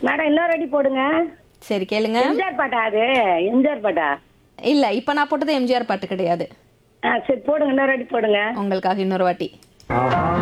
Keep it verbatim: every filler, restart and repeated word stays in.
Madam இன்னொரு அடி போடுங்க. சரி கேளுங்க. எம்ஜிஆர் பாட்டா அது? எம்ஜிஆர் பாட்டா? இல்ல இப்ப நான் போட்டது எம்ஜிஆர் பாட்டு கிடையாது. ஆ சரி போடுங்க, இன்னொரு அடி போடுங்க. உங்களுக்காக இன்னொரு வாட்டி.